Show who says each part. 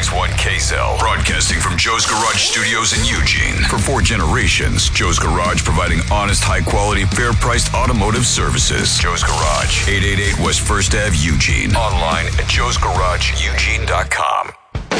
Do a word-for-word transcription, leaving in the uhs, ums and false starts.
Speaker 1: one K-Cell, broadcasting from Joe's Garage Studios in Eugene. For four generations, Joe's Garage providing honest, high-quality, fair-priced automotive services. Joe's Garage, eight eighty-eight West First Avenue, Eugene. Online at joes garage eugene dot com.